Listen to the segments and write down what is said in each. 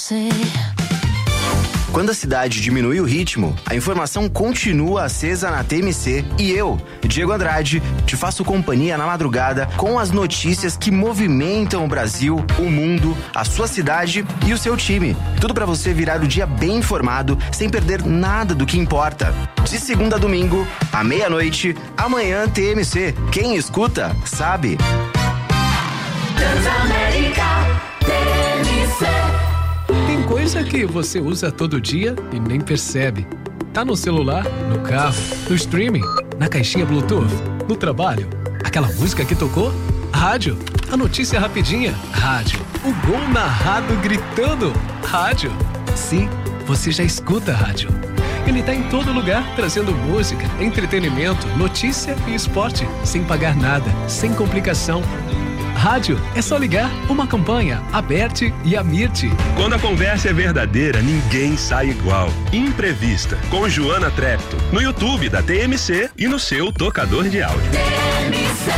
você. Quando a cidade diminui o ritmo, a informação continua acesa na TMC e eu, Diego Andrade, te faço companhia na madrugada com as notícias que movimentam o Brasil, o mundo, a sua cidade e o seu time. Tudo pra você virar o dia bem informado, sem perder nada do que importa. De segunda a domingo, à meia-noite, amanhã TMC. Quem escuta, sabe. Transamérica TMC. Tem coisa que você usa todo dia e nem percebe. Tá no celular, no carro, no streaming, na caixinha Bluetooth, no trabalho. Aquela música que tocou? Rádio. A notícia rapidinha? Rádio. O gol narrado gritando? Rádio. Sim, você já escuta rádio. Ele tá em todo lugar, trazendo música, entretenimento, notícia e esporte, sem pagar nada, sem complicação. Rádio, é só ligar, uma campanha, Aberte e Amirte. Quando a conversa é verdadeira, ninguém sai igual. Imprevista, com Joana Trepto, no YouTube da TMC e no seu tocador de áudio. TMC.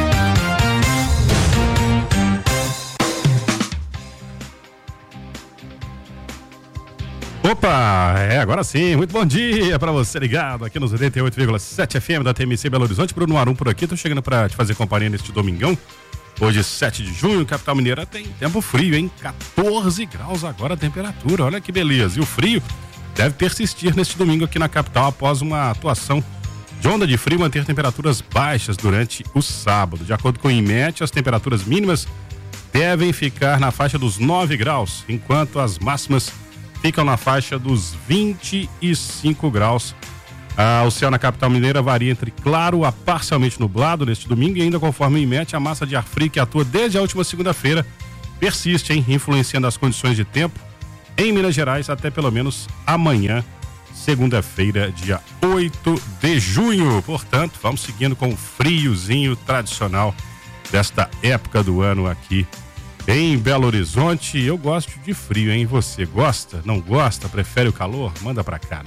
Opa, agora sim, muito bom dia pra você ligado aqui nos 88,7 FM da TMC Belo Horizonte. Bruno Arum por aqui, tô chegando pra te fazer companhia neste domingão. Hoje, 7 de junho, capital mineira tem tempo frio, hein? 14 graus agora a temperatura, olha que beleza. E o frio deve persistir neste domingo aqui na capital após uma atuação de onda de frio manter temperaturas baixas durante o sábado. De acordo com o IMET, as temperaturas mínimas devem ficar na faixa dos 9 graus, enquanto as máximas ficam na faixa dos 25 graus. O céu na capital mineira varia entre claro a parcialmente nublado neste domingo e ainda conforme o IMET, a massa de ar frio que atua desde a última segunda-feira persiste, influenciando as condições de tempo em Minas Gerais até pelo menos amanhã, segunda-feira, dia 8 de junho. Portanto, vamos seguindo com o friozinho tradicional desta época do ano aqui em Belo Horizonte. Eu gosto de frio, hein? Você gosta? Não gosta? Prefere o calor? Manda pra cá.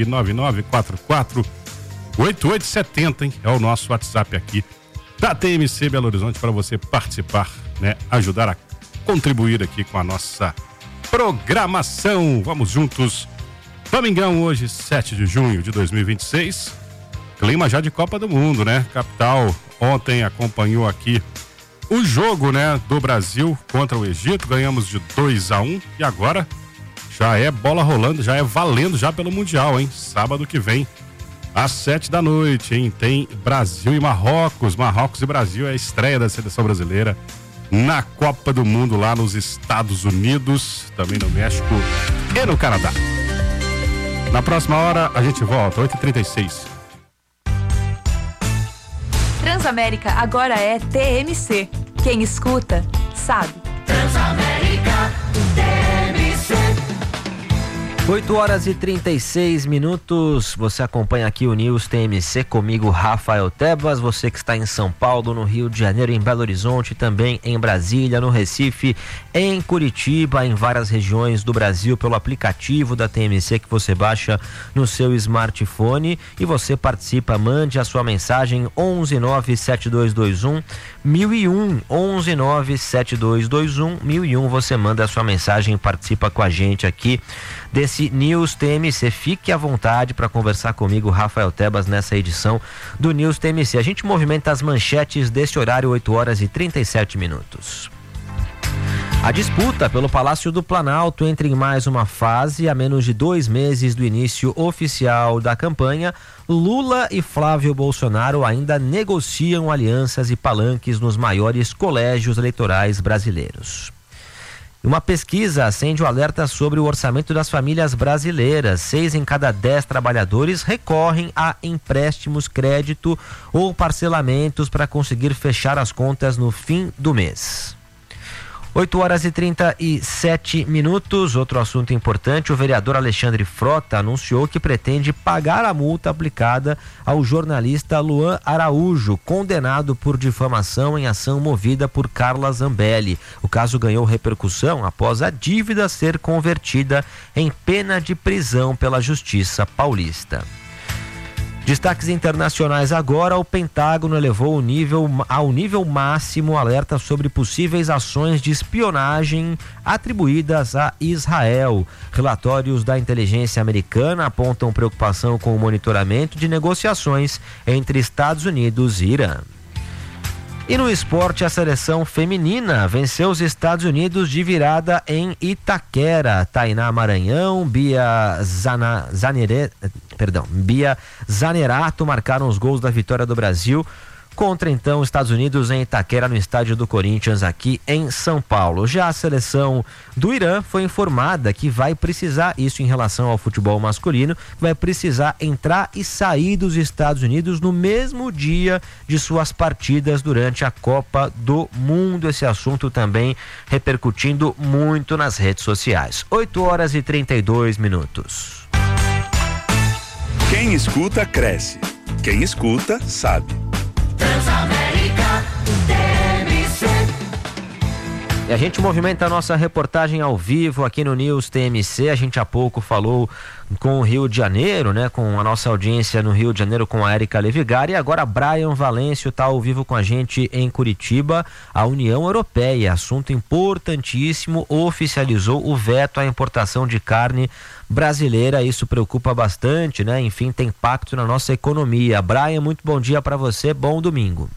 999448870, hein? É o nosso WhatsApp aqui da TMC Belo Horizonte para você participar, né? Ajudar a contribuir aqui com a nossa programação. Vamos juntos. Domingão hoje, 7 de junho de 2026. Clima já de Copa do Mundo, né? Capital ontem acompanhou aqui o jogo, né, do Brasil contra o Egito. Ganhamos de 2-1 e agora já é bola rolando, já é valendo já pelo Mundial, hein? Sábado que vem, às 7 da noite, hein? Tem Brasil e Marrocos. Marrocos e Brasil é a estreia da seleção brasileira na Copa do Mundo lá nos Estados Unidos, também no México e no Canadá. Na próxima hora a gente volta, 8h36. Transamérica agora é TMC. Quem escuta, sabe. Transamérica TMC. 8h36. Você acompanha aqui o News TMC comigo, Rafael Tebas. Você que está em São Paulo, no Rio de Janeiro, em Belo Horizonte, também em Brasília, no Recife, em Curitiba, em várias regiões do Brasil, pelo aplicativo da TMC que você baixa no seu smartphone e você participa. Mande a sua mensagem 1197221 1001, 1197221 1001. Você manda a sua mensagem e participa com a gente aqui desse News TMC. Fique à vontade para conversar comigo, Rafael Tebas, nessa edição do News TMC. A gente movimenta as manchetes deste horário, 8h37. A disputa pelo Palácio do Planalto entra em mais uma fase. A menos de 2 meses do início oficial da campanha, Lula e Flávio Bolsonaro ainda negociam alianças e palanques nos maiores colégios eleitorais brasileiros. Uma pesquisa acende o alerta sobre o orçamento das famílias brasileiras. 6 em cada 10 trabalhadores recorrem a empréstimos, crédito ou parcelamentos para conseguir fechar as contas no fim do mês. 8h37. Outro assunto importante: o vereador Alexandre Frota anunciou que pretende pagar a multa aplicada ao jornalista Luan Araújo, condenado por difamação em ação movida por Carla Zambelli. O caso ganhou repercussão após a dívida ser convertida em pena de prisão pela Justiça Paulista. Destaques internacionais agora, o Pentágono elevou ao nível máximo o alerta sobre possíveis ações de espionagem atribuídas a Israel. Relatórios da inteligência americana apontam preocupação com o monitoramento de negociações entre Estados Unidos e Irã. E no esporte, a seleção feminina venceu os Estados Unidos de virada em Itaquera. Tainá Maranhão, Bia Zanerato marcaram os gols da vitória do Brasil contra, então, os Estados Unidos em Itaquera, no estádio do Corinthians, aqui em São Paulo. Já a seleção do Irã foi informada que vai precisar, isso em relação ao futebol masculino, vai precisar entrar e sair dos Estados Unidos no mesmo dia de suas partidas durante a Copa do Mundo. Esse assunto também repercutindo muito nas redes sociais. 8h32. Quem escuta, cresce. Quem escuta, sabe. Transamérica TMC. E a gente movimenta a nossa reportagem ao vivo aqui no News TMC. A gente há pouco falou com o Rio de Janeiro, né? Com a nossa audiência no Rio de Janeiro, com a Érica Levigari. E agora Brian Valêncio está ao vivo com a gente em Curitiba. A União Europeia, assunto importantíssimo, oficializou o veto à importação de carne brasileira. Isso preocupa bastante, né? Enfim, tem impacto na nossa economia. Brian, muito bom dia para você, bom domingo.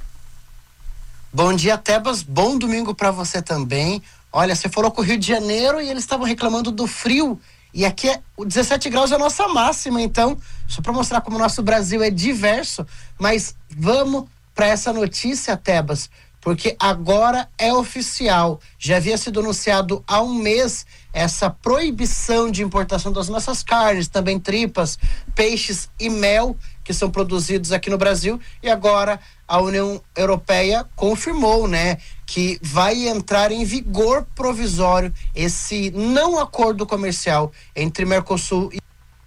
Bom dia, Tebas, bom domingo para você também. Olha, você falou com o Rio de Janeiro e eles estavam reclamando do frio, e aqui o 17 graus é a nossa máxima, então, só para mostrar como o nosso Brasil é diverso. Mas vamos para essa notícia, Tebas, porque agora é oficial. Já havia sido anunciado há um mês essa proibição de importação das nossas carnes, também tripas, peixes e mel, que são produzidos aqui no Brasil, e agora a União Europeia confirmou, né, que vai entrar em vigor provisório esse não acordo comercial entre Mercosul e...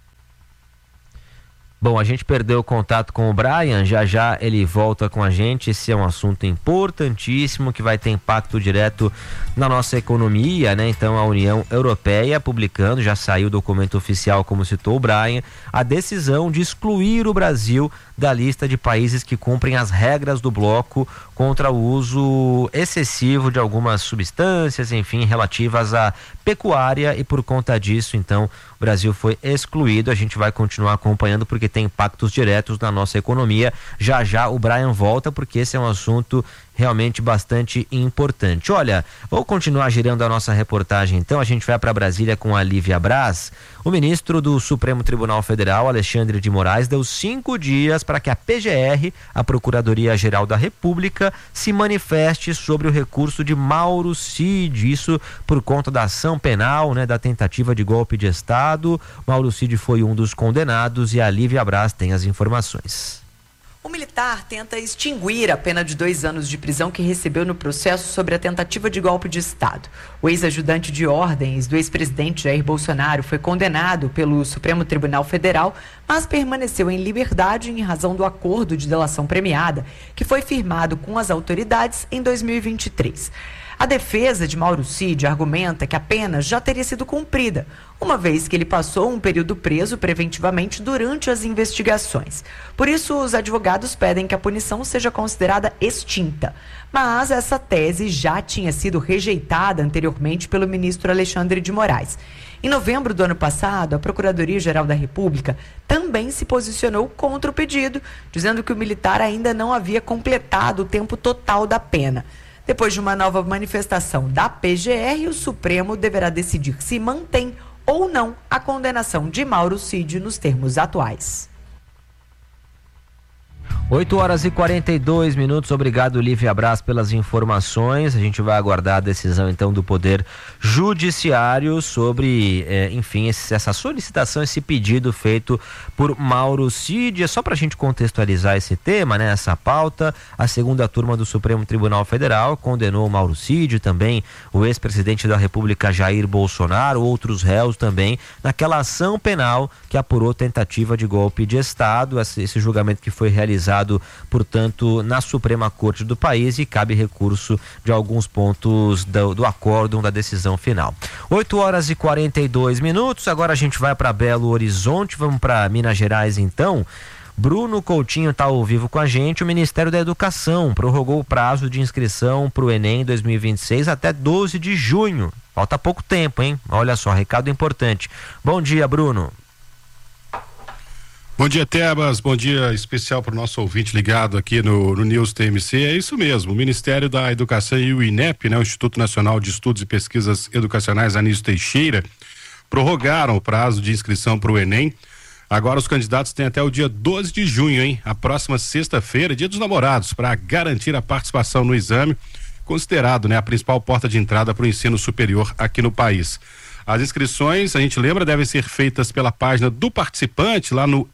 Bom, a gente perdeu o contato com o Brian, já ele volta com a gente. Esse é um assunto importantíssimo que vai ter impacto direto na nossa economia, né? Então a União Europeia publicando, já saiu o documento oficial, como citou o Brian, a decisão de excluir o Brasil da lista de países que cumprem as regras do bloco contra o uso excessivo de algumas substâncias, enfim, relativas à pecuária, e por conta disso, então, o Brasil foi excluído. A gente vai continuar acompanhando porque tem impactos diretos na nossa economia. Já o Brian volta, porque esse é um assunto realmente bastante importante. Olha, vou continuar girando a nossa reportagem, então. A gente vai para Brasília com a Lívia Braz. O ministro do Supremo Tribunal Federal, Alexandre de Moraes, deu 5 dias para que a PGR, a Procuradoria-Geral da República, se manifeste sobre o recurso de Mauro Cid. Isso por conta da ação penal, né, da tentativa de golpe de Estado. Mauro Cid foi um dos condenados e a Lívia Braz tem as informações. O militar tenta extinguir a pena de 2 anos de prisão que recebeu no processo sobre a tentativa de golpe de Estado. O ex-ajudante de ordens do ex-presidente Jair Bolsonaro foi condenado pelo Supremo Tribunal Federal, mas permaneceu em liberdade em razão do acordo de delação premiada, que foi firmado com as autoridades em 2023. A defesa de Mauro Cid argumenta que a pena já teria sido cumprida, uma vez que ele passou um período preso preventivamente durante as investigações. Por isso, os advogados pedem que a punição seja considerada extinta. Mas essa tese já tinha sido rejeitada anteriormente pelo ministro Alexandre de Moraes. Em novembro do ano passado, a Procuradoria-Geral da República também se posicionou contra o pedido, dizendo que o militar ainda não havia completado o tempo total da pena. Depois de uma nova manifestação da PGR, o Supremo deverá decidir se mantém ou não a condenação de Mauro Cid nos termos atuais. 8h42. Obrigado, Lívia Braz, pelas informações. A gente vai aguardar a decisão, então, do Poder Judiciário sobre, enfim, essa solicitação, esse pedido feito por Mauro Cid. É só para a gente contextualizar esse tema, né? Essa pauta. A segunda turma do Supremo Tribunal Federal condenou Mauro Cid, também o ex-presidente da República Jair Bolsonaro, outros réus também, naquela ação penal que apurou tentativa de golpe de Estado. Esse julgamento que foi realizado, portanto, na Suprema Corte do país, e cabe recurso de alguns pontos do acórdão da decisão final. 8h42. Agora a gente vai para Belo Horizonte, vamos para Minas Gerais, então. Bruno Coutinho está ao vivo com a gente. O Ministério da Educação prorrogou o prazo de inscrição para o Enem 2026 até 12 de junho. Falta pouco tempo, hein? Olha só, recado importante. Bom dia, Bruno. Bom dia, Tebas. Bom dia especial para o nosso ouvinte ligado aqui no News TMC. É isso mesmo. O Ministério da Educação e o INEP, né, o Instituto Nacional de Estudos e Pesquisas Educacionais Anísio Teixeira, prorrogaram o prazo de inscrição para o Enem. Agora os candidatos têm até o dia 12 de junho, hein? A próxima sexta-feira, Dia dos Namorados, para garantir a participação no exame, considerado, né, a principal porta de entrada para o ensino superior aqui no país. As inscrições, a gente lembra, devem ser feitas pela página do participante lá no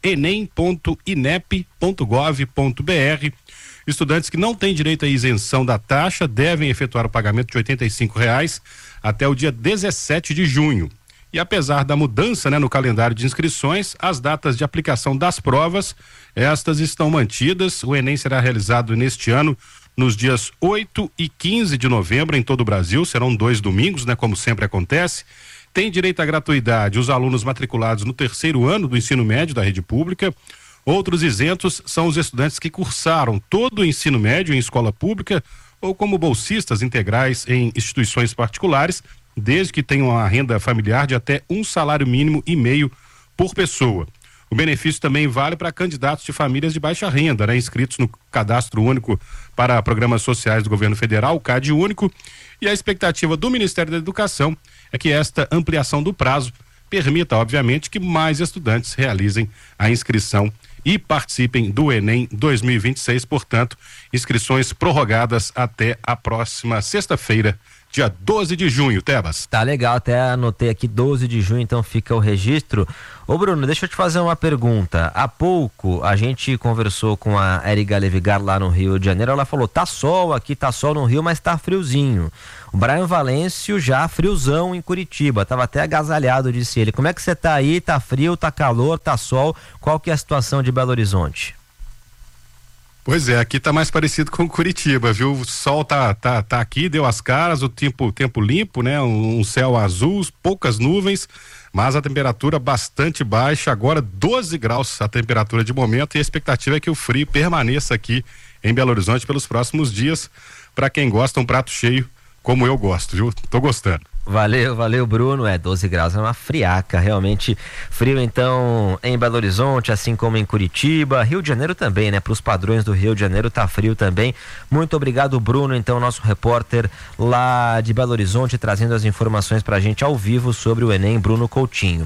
enem.inep.gov.br. Estudantes que não têm direito à isenção da taxa devem efetuar o pagamento de R$85 até o dia 17 de junho. E apesar da mudança, né, no calendário de inscrições, as datas de aplicação das provas, estas estão mantidas. O Enem será realizado neste ano nos dias 8 e 15 de novembro em todo o Brasil. Serão 2 domingos, né, como sempre acontece. Tem direito à gratuidade os alunos matriculados no 3º ano do ensino médio da rede pública. Outros isentos são os estudantes que cursaram todo o ensino médio em escola pública ou como bolsistas integrais em instituições particulares, desde que tenham uma renda familiar de até um salário mínimo e meio por pessoa. O benefício também vale para candidatos de famílias de baixa renda, né, inscritos no Cadastro Único para Programas Sociais do Governo Federal, o CAD Único, e a expectativa do Ministério da Educação é que esta ampliação do prazo permita, obviamente, que mais estudantes realizem a inscrição e participem do Enem 2026, portanto, inscrições prorrogadas até a próxima sexta-feira, dia 12 de junho, Tebas. Tá legal, até anotei aqui 12 de junho, então fica o registro. Ô Bruno, deixa eu te fazer uma pergunta. Há pouco a gente conversou com a Érica Levigar lá no Rio de Janeiro, ela falou, tá sol aqui, tá sol no Rio, mas tá friozinho. O Brian Valêncio já friozão em Curitiba, tava até agasalhado, disse ele. Como é que você tá aí? Tá frio, tá calor, tá sol? Qual que é a situação de Belo Horizonte? Pois é, aqui tá mais parecido com Curitiba, viu? O sol tá aqui, deu as caras, o tempo limpo, né? Um céu azul, poucas nuvens, mas a temperatura bastante baixa, agora 12 graus a temperatura de momento, e a expectativa é que o frio permaneça aqui em Belo Horizonte pelos próximos dias, para quem gosta, um prato cheio, como eu gosto, viu? Tô gostando. Valeu, Bruno. 12 graus é uma friaca, realmente frio então em Belo Horizonte, assim como em Curitiba, Rio de Janeiro também, né? Para os padrões do Rio de Janeiro tá frio também. Muito obrigado, Bruno, então, nosso repórter lá de Belo Horizonte, trazendo as informações pra gente ao vivo sobre o Enem, Bruno Coutinho.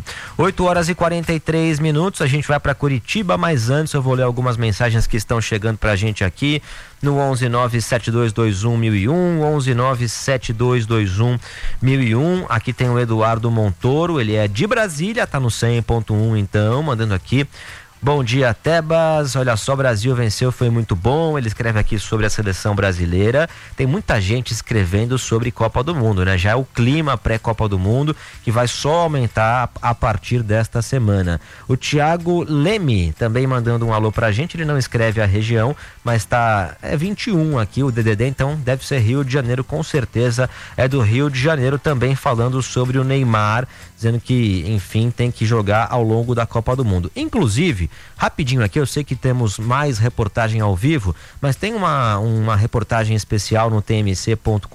8h43, a gente vai para Curitiba, mas antes eu vou ler algumas mensagens que estão chegando pra gente aqui no 11972211001, 11972211001. Aqui tem o Eduardo Montoro, ele é de Brasília, tá no 100.1 então, mandando aqui. Bom dia, Tebas. Olha só, Brasil venceu, foi muito bom. Ele escreve aqui sobre a seleção brasileira. Tem muita gente escrevendo sobre Copa do Mundo, né? Já é o clima pré-Copa do Mundo que vai só aumentar a partir desta semana. O Thiago Leme também mandando um alô pra gente. Ele não escreve a região, mas tá 21 aqui o DDD, então deve ser Rio de Janeiro, com certeza é do Rio de Janeiro, também falando sobre o Neymar, dizendo que, enfim, tem que jogar ao longo da Copa do Mundo. Inclusive, rapidinho aqui, eu sei que temos mais reportagem ao vivo, mas tem uma reportagem especial no tmc.com.br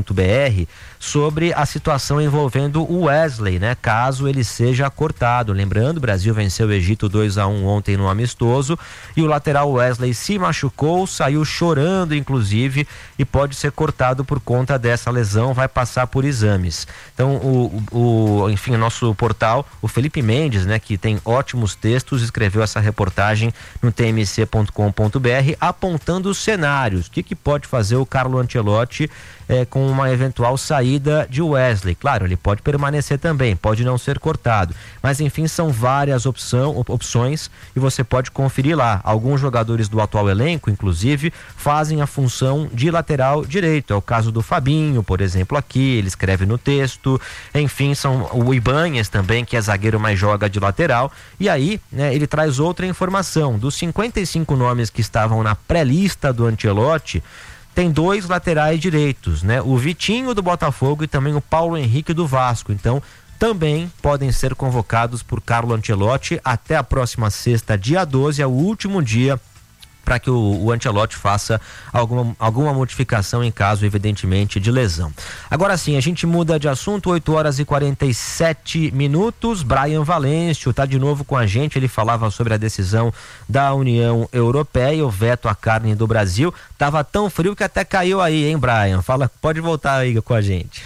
sobre a situação envolvendo o Wesley, né? Caso ele seja cortado. Lembrando, o Brasil venceu o Egito 2-1 ontem no amistoso e o lateral Wesley se machucou, saiu chorando inclusive e pode ser cortado por conta dessa lesão, vai passar por exames. Então, enfim, o nosso portal, o Felipe Mendes, né, que tem ótimos textos, escreveu essa reportagem no tmc.com.br apontando os cenários. O que pode fazer o Carlo Ancelotti com uma eventual saída de Wesley? Claro, ele pode permanecer também, pode não ser cortado, mas enfim, são várias opções e você pode conferir lá. Alguns jogadores do atual elenco, inclusive, fazem a função de lateral direito. É o caso do Fabinho, por exemplo, aqui, ele escreve no texto. Enfim, são o Ibanez também, que é zagueiro, mas joga de lateral. E aí, né, ele traz outra informação. Dos 55 nomes que estavam na pré-lista do Ancelotti, tem 2 laterais direitos, né? O Vitinho do Botafogo e também o Paulo Henrique do Vasco. Então, também podem ser convocados por Carlo Ancelotti até a próxima sexta, dia 12, é o último dia para que o Ancelotti faça alguma modificação em caso, evidentemente, de lesão. Agora sim, a gente muda de assunto, 8h47. Brian Valêncio está de novo com a gente, ele falava sobre a decisão da União Europeia, o veto à carne do Brasil. Tava tão frio que até caiu aí, hein, Brian? Fala, pode voltar aí com a gente.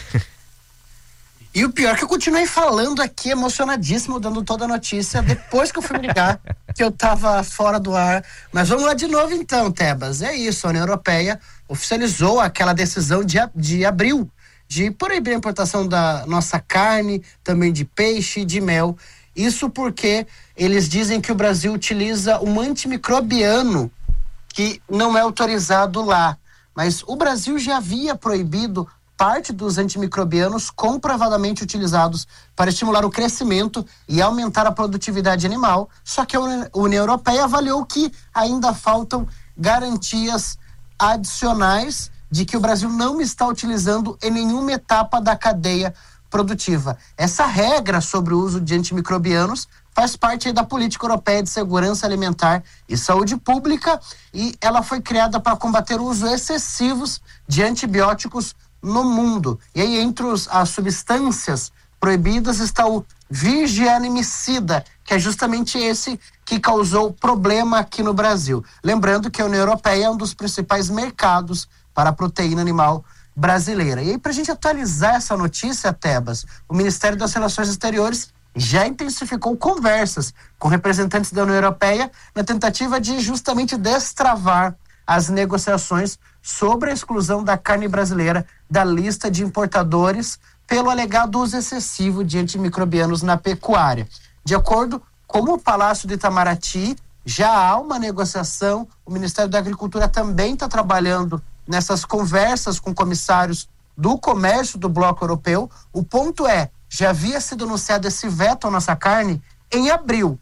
E o pior é que eu continuei falando aqui, emocionadíssimo, dando toda a notícia, depois que eu fui me ligar, que eu tava fora do ar. Mas vamos lá de novo então, Tebas. É isso, a União Europeia oficializou aquela decisão de abril, de proibir a importação da nossa carne, também de peixe e de mel. Isso porque eles dizem que o Brasil utiliza um antimicrobiano que não é autorizado lá. Mas o Brasil já havia proibido parte dos antimicrobianos comprovadamente utilizados para estimular o crescimento e aumentar a produtividade animal, só que a União Europeia avaliou que ainda faltam garantias adicionais de que o Brasil não está utilizando em nenhuma etapa da cadeia produtiva. Essa regra sobre o uso de antimicrobianos faz parte da política europeia de segurança alimentar e saúde pública, e ela foi criada para combater o uso excessivos de antibióticos no mundo. E aí, entre as substâncias proibidas está o virgianicida, que é justamente esse que causou problema aqui no Brasil. Lembrando que a União Europeia é um dos principais mercados para a proteína animal brasileira. E aí, para a gente atualizar essa notícia, Tebas, o Ministério das Relações Exteriores já intensificou conversas com representantes da União Europeia na tentativa de justamente destravar as negociações sobre a exclusão da carne brasileira da lista de importadores pelo alegado uso excessivo de antimicrobianos na pecuária. De acordo com o Palácio do Itamaraty, já há uma negociação, o Ministério da Agricultura também está trabalhando nessas conversas com comissários do comércio do Bloco Europeu. O ponto é, já havia sido anunciado esse veto à nossa carne em abril,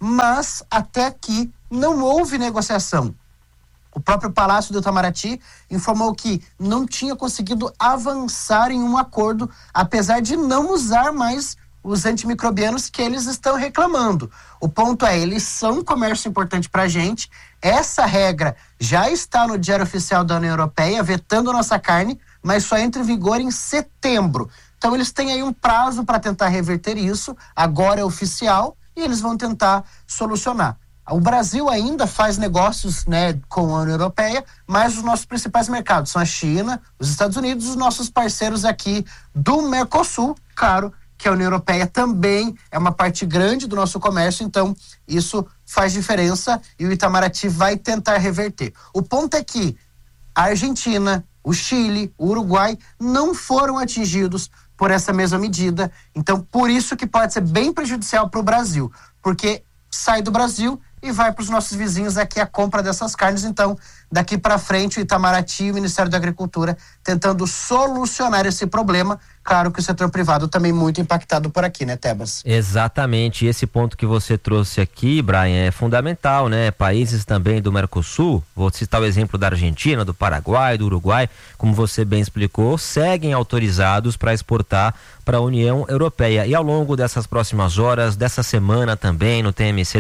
mas até aqui não houve negociação. O próprio Palácio do Itamaraty informou que não tinha conseguido avançar em um acordo, apesar de não usar mais os antimicrobianos que eles estão reclamando. O ponto é, eles são um comércio importante para a gente. Essa regra já está no Diário Oficial da União Europeia, vetando a nossa carne, mas só entra em vigor em setembro. Então eles têm aí um prazo para tentar reverter isso, agora é oficial, e eles vão tentar solucionar. O Brasil ainda faz negócios, né, com a União Europeia, mas os nossos principais mercados são a China, os Estados Unidos, os nossos parceiros aqui do Mercosul. Claro que a União Europeia também é uma parte grande do nosso comércio, então isso faz diferença e o Itamaraty vai tentar reverter. O ponto é que a Argentina, o Chile, o Uruguai não foram atingidos por essa mesma medida, então por isso que pode ser bem prejudicial para o Brasil, porque sai do Brasil e vai para os nossos vizinhos aqui a compra dessas carnes. Então, daqui para frente, o Itamaraty e o Ministério da Agricultura tentando solucionar esse problema. Claro que o setor privado também muito impactado por aqui, né, Tebas? Exatamente, esse ponto que você trouxe aqui, Brian, é fundamental, né? Países também do Mercosul, vou citar o exemplo da Argentina, do Paraguai, do Uruguai, como você bem explicou, seguem autorizados para exportar para a União Europeia. E ao longo dessas próximas horas, dessa semana também, no TMC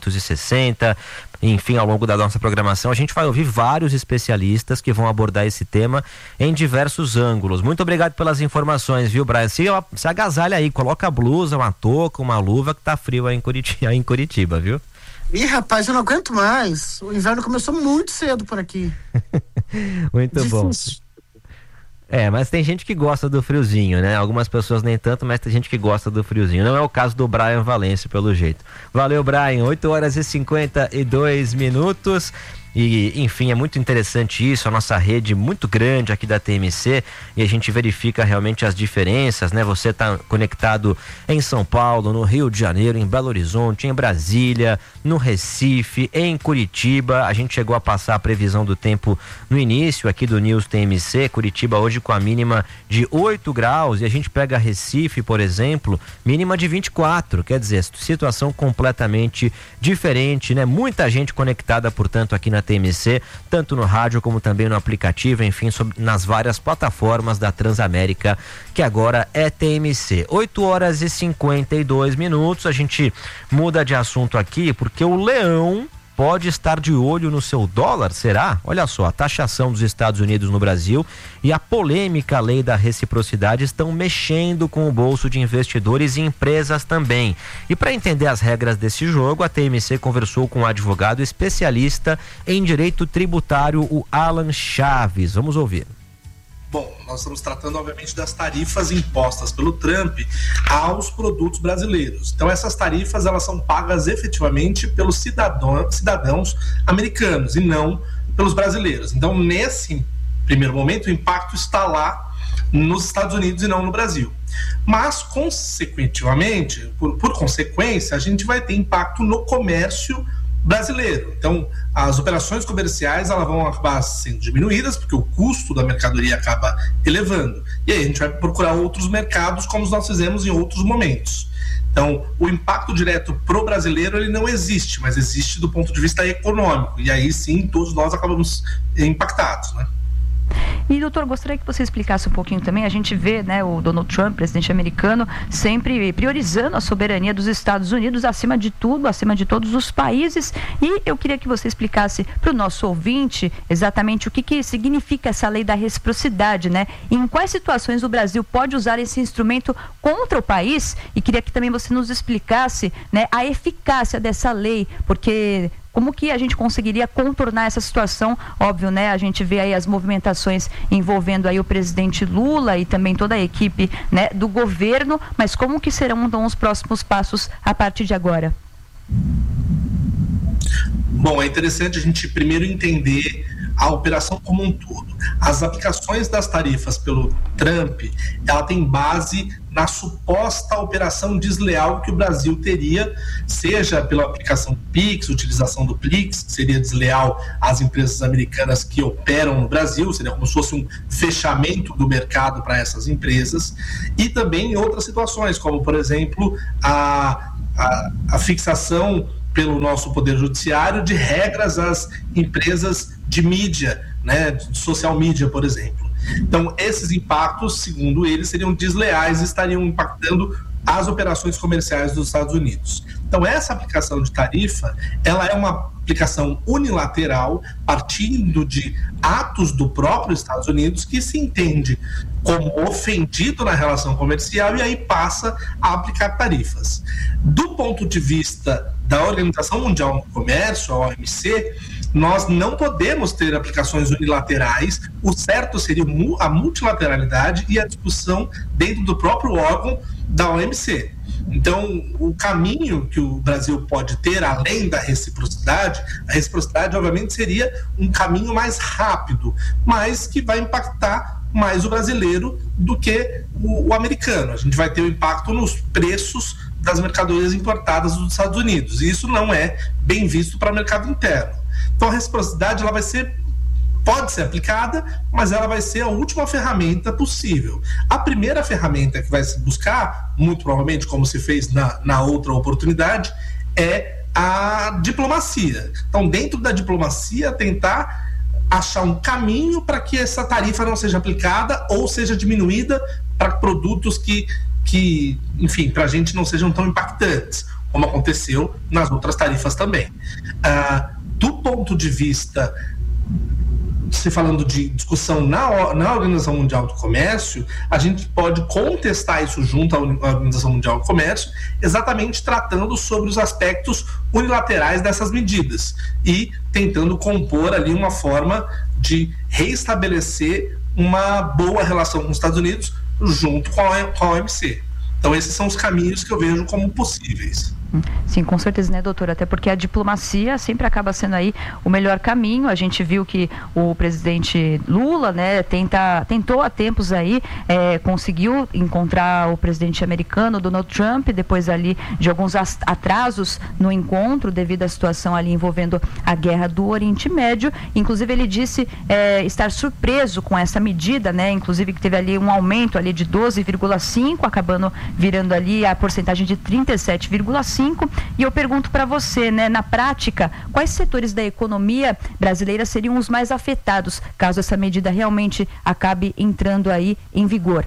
360, enfim, ao longo da nossa programação, a gente vai ouvir vários especialistas que vão abordar esse tema em diversos ângulos. Muito obrigado pelas informações, viu, Brian? Se agasalha aí, coloca a blusa, uma touca, uma luva, que tá frio aí em Curitiba, viu? Ih, rapaz, eu não aguento mais. O inverno começou muito cedo por aqui. Muito bom. Mas tem gente que gosta do friozinho, né? Algumas pessoas nem tanto, mas tem gente que gosta do friozinho. Não é o caso do Brian Valêncio, pelo jeito. Valeu, Brian. 8h52. E, enfim, é muito interessante isso, a nossa rede muito grande aqui da TMC, e a gente verifica realmente as diferenças, né? Você está conectado em São Paulo, no Rio de Janeiro, em Belo Horizonte, em Brasília, no Recife, em Curitiba. A gente chegou a passar a previsão do tempo no início aqui do News TMC. Curitiba hoje com a mínima de 8 graus, e a gente pega Recife, por exemplo, mínima de 24, quer dizer, situação completamente diferente, né? Muita gente conectada, portanto, aqui na a TMC, tanto no rádio como também no aplicativo, enfim, nas várias plataformas da Transamérica, que agora é TMC. 8h52, a gente muda de assunto aqui, porque o Leão pode estar de olho no seu dólar, será? Olha só, a taxação dos Estados Unidos no Brasil e a polêmica lei da reciprocidade estão mexendo com o bolso de investidores e empresas também. E para entender as regras desse jogo, a TMC conversou com um advogado especialista em direito tributário, o Alan Chaves. Vamos ouvir. Bom, nós estamos tratando, obviamente, das tarifas impostas pelo Trump aos produtos brasileiros. Então, essas tarifas, elas são pagas efetivamente pelos cidadãos americanos e não pelos brasileiros. Então, nesse primeiro momento, o impacto está lá nos Estados Unidos e não no Brasil. Mas, consequentemente, por consequência, a gente vai ter impacto no comércio brasileiro. Então, as operações comerciais, elas vão acabar sendo diminuídas porque o custo da mercadoria acaba elevando. E aí a gente vai procurar outros mercados, como nós fizemos em outros momentos. Então, o impacto direto pro brasileiro, ele não existe, mas existe do ponto de vista econômico. E aí sim, todos nós acabamos impactados, né? E, doutor, gostaria que você explicasse um pouquinho também. A gente vê, né, o Donald Trump, presidente americano, sempre priorizando a soberania dos Estados Unidos acima de tudo, acima de todos os países. E eu queria que você explicasse para o nosso ouvinte exatamente o que significa essa lei da reciprocidade, né? E em quais situações o Brasil pode usar esse instrumento contra o país. E queria que também você nos explicasse, né, a eficácia dessa lei, porque como que a gente conseguiria contornar essa situação? Óbvio, né? A gente vê aí as movimentações envolvendo aí o presidente Lula e também toda a equipe, né, do governo, mas como que serão então os próximos passos a partir de agora? Bom, é interessante a gente primeiro entender a operação como um todo. As aplicações das tarifas pelo Trump, ela tem base na suposta operação desleal que o Brasil teria, seja pela aplicação PIX, utilização do PIX, que seria desleal às empresas americanas que operam no Brasil, seria como se fosse um fechamento do mercado para essas empresas, e também em outras situações, como, por exemplo, a fixação pelo nosso Poder Judiciário de regras às empresas de mídia, né, de social media, por exemplo. Então, esses impactos, segundo eles, seriam desleais e estariam impactando as operações comerciais dos Estados Unidos. Então, essa aplicação de tarifa, ela é uma aplicação unilateral, partindo de atos do próprio Estados Unidos, que se entende como ofendido na relação comercial e aí passa a aplicar tarifas. Do ponto de vista da Organização Mundial do Comércio, a OMC, nós não podemos ter aplicações unilaterais. O certo seria a multilateralidade e a discussão dentro do próprio órgão da OMC. Então, o caminho que o Brasil pode ter, além da reciprocidade, a reciprocidade, obviamente, seria um caminho mais rápido, mas que vai impactar mais o brasileiro do que o americano. A gente vai ter um impacto nos preços das mercadorias importadas dos Estados Unidos, e isso não é bem visto para o mercado interno. Então, a reciprocidade, ela pode ser aplicada, mas ela vai ser a última ferramenta possível. A primeira ferramenta que vai se buscar, muito provavelmente, como se fez na outra oportunidade, é a diplomacia. Então, dentro da diplomacia, tentar achar um caminho para que essa tarifa não seja aplicada ou seja diminuída para produtos que enfim, para a gente não sejam tão impactantes, como aconteceu nas outras tarifas também. Do ponto de vista, se falando de discussão na Organização Mundial do Comércio, a gente pode contestar isso junto à Organização Mundial do Comércio, exatamente tratando sobre os aspectos unilaterais dessas medidas e tentando compor ali uma forma de reestabelecer uma boa relação com os Estados Unidos junto com a OMC. Então, esses são os caminhos que eu vejo como possíveis. Sim, com certeza, né, doutora? Até porque a diplomacia sempre acaba sendo aí o melhor caminho. A gente viu que o presidente Lula, né, tentou há tempos aí, conseguiu encontrar o presidente americano, Donald Trump, depois ali de alguns atrasos no encontro devido à situação ali envolvendo a guerra do Oriente Médio. Inclusive, ele disse estar surpreso com essa medida, né? Inclusive que teve ali um aumento ali de 12,5, acabando virando ali a porcentagem de 37,5. 2025. E eu pergunto para você, né, na prática, quais setores da economia brasileira seriam os mais afetados caso essa medida realmente acabe entrando aí em vigor?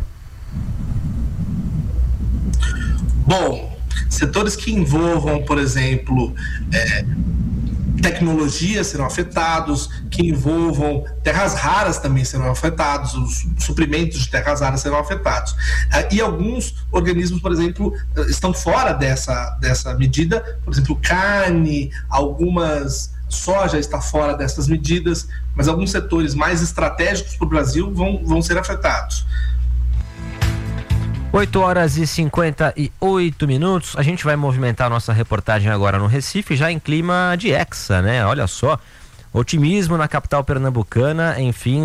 Bom, setores que envolvam, por exemplo, tecnologia serão afetados, que envolvam terras raras também serão afetados, os suprimentos de terras raras serão afetados. E alguns organismos, por exemplo, estão fora dessa medida, por exemplo, carne, soja está fora dessas medidas, mas alguns setores mais estratégicos para o Brasil vão ser afetados. 8h58. A gente vai movimentar a nossa reportagem agora no Recife, já em clima de hexa, né? Olha só, otimismo na capital pernambucana, enfim,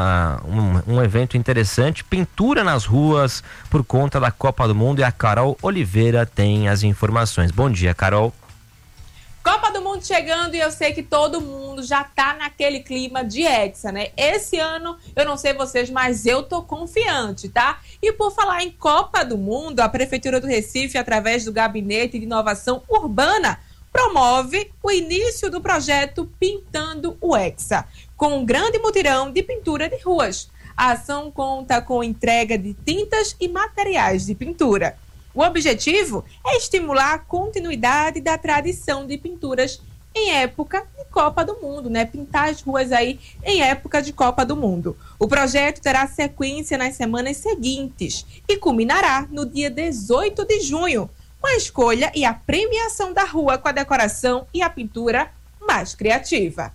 um evento interessante, pintura nas ruas por conta da Copa do Mundo, e a Carol Oliveira tem as informações. Bom dia, Carol. Copa do Mundo chegando, e eu sei que todo mundo já tá naquele clima de hexa, né? Esse ano, eu não sei vocês, mas eu tô confiante, tá? E por falar em Copa do Mundo, a Prefeitura do Recife, através do Gabinete de Inovação Urbana, promove o início do projeto Pintando o Hexa, com um grande mutirão de pintura de ruas. A ação conta com entrega de tintas e materiais de pintura. O objetivo é estimular a continuidade da tradição de pinturas em época de Copa do Mundo, né? Pintar as ruas aí em época de Copa do Mundo. O projeto terá sequência nas semanas seguintes e culminará no dia 18 de junho, com a escolha e a premiação da rua com a decoração e a pintura mais criativa.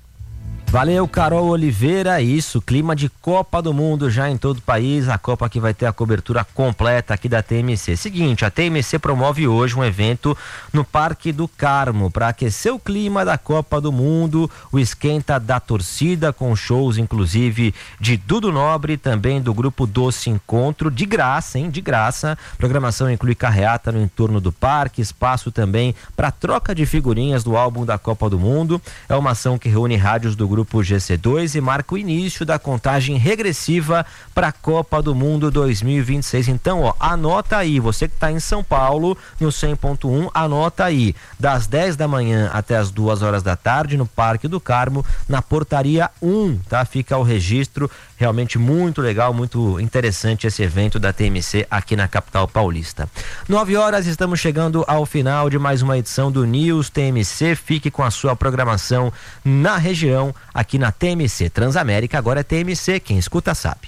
Valeu, Carol Oliveira. Isso, clima de Copa do Mundo já em todo o país, a Copa que vai ter a cobertura completa aqui da TMC. Seguinte, a TMC promove hoje um evento no Parque do Carmo para aquecer o clima da Copa do Mundo, o esquenta da torcida, com shows inclusive de Dudu Nobre, também do grupo Doce Encontro, de graça, hein? De graça. Programação inclui carreata no entorno do parque, espaço também para troca de figurinhas do álbum da Copa do Mundo. É uma ação que reúne rádios do grupo GC2 e marca o início da contagem regressiva para a Copa do Mundo 2026. Então, ó, anota aí, você que está em São Paulo, no 100.1, anota aí, das 10 da manhã até as 2 horas da tarde, no Parque do Carmo, na portaria 1, tá? Fica o registro, realmente muito legal, muito interessante esse evento da TMC aqui na capital paulista. 9 horas, estamos chegando ao final de mais uma edição do News TMC. Fique com a sua programação na região, aqui na TMC Transamérica. Agora é TMC, quem escuta sabe.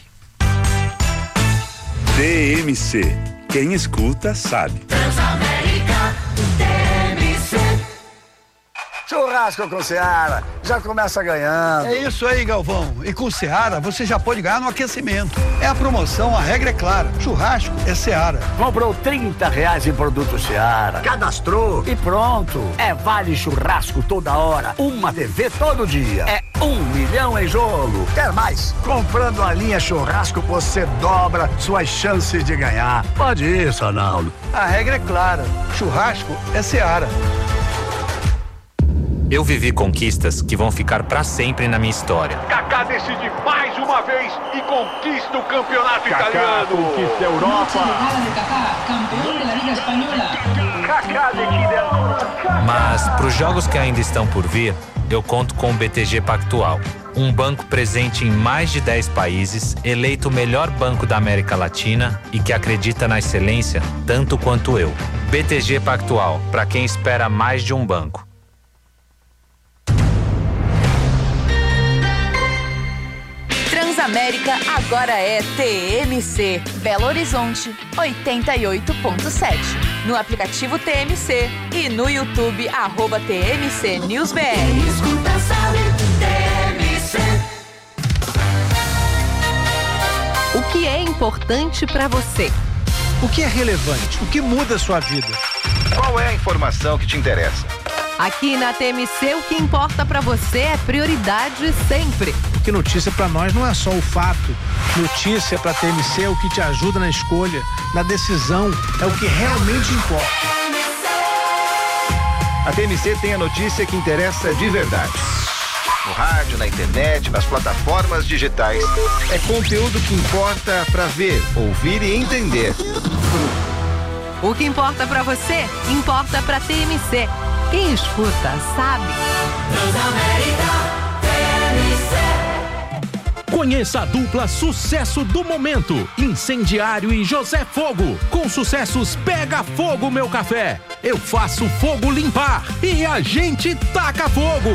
TMC, quem escuta sabe. Transamérica, TMC. Churrasco com Seara, já começa ganhando. É isso aí, Galvão. E com Seara você já pode ganhar no aquecimento. É a promoção, a regra é clara. Churrasco é Seara. Comprou R$30 em produto Seara, cadastrou e pronto. É vale churrasco toda hora, uma TV todo dia. É 1 milhão em jogo. Quer mais? Comprando a linha churrasco você dobra suas chances de ganhar. Pode ir, Sonaldo. A regra é clara. Churrasco é Seara. Eu vivi conquistas que vão ficar pra sempre na minha história. Kaká decide mais uma vez e conquista o campeonato italiano. Conquista a Europa. Mas pros jogos que ainda estão por vir, eu conto com o BTG Pactual, um banco presente em mais de 10 países, eleito o melhor banco da América Latina e que acredita na excelência tanto quanto eu. BTG Pactual, para quem espera mais de um banco. Transamérica agora é TMC. Belo Horizonte 88.7. No aplicativo TMC e no YouTube @TMC News BR. Escuta, sabe, TMC. O que é importante para você? O que é relevante? O que muda a sua vida? Qual é a informação que te interessa? Aqui na TMC, o que importa para você é prioridade sempre. Porque notícia para nós não é só o fato. Notícia para TMC é o que te ajuda na escolha, na decisão, é o que realmente importa. A TMC tem a notícia que interessa de verdade. No rádio, na internet, nas plataformas digitais. É conteúdo que importa para ver, ouvir e entender. O que importa pra você, importa pra TMC. Quem escuta, sabe. Conheça a dupla sucesso do momento, Incendiário e José Fogo. Com sucessos Pega Fogo Meu Café, Eu Faço Fogo Limpar e A Gente Taca Fogo.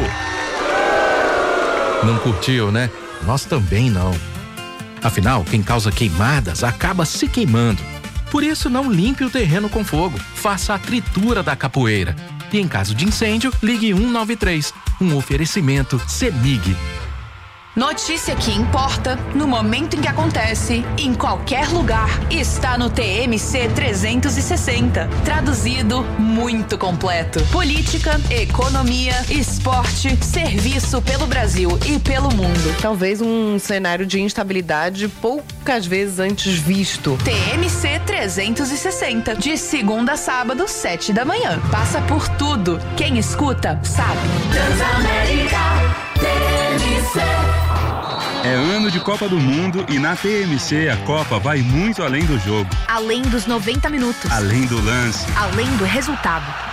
Não curtiu, né? Nós também não. Afinal, quem causa queimadas acaba se queimando. Por isso, não limpe o terreno com fogo. Faça a tritura da capoeira. E em caso de incêndio, ligue 193. Um oferecimento CEMIG. Notícia que importa no momento em que acontece, em qualquer lugar, está no TMC 360. Traduzido, muito completo. Política, economia, esporte, serviço pelo Brasil e pelo mundo. Talvez um cenário de instabilidade poucas vezes antes visto. TMC 360, de segunda a sábado, 7 da manhã. Passa por tudo. Quem escuta, sabe. Transamérica TMC. É ano de Copa do Mundo e na TMC a Copa vai muito além do jogo. Além dos 90 minutos. Além do lance. Além do resultado.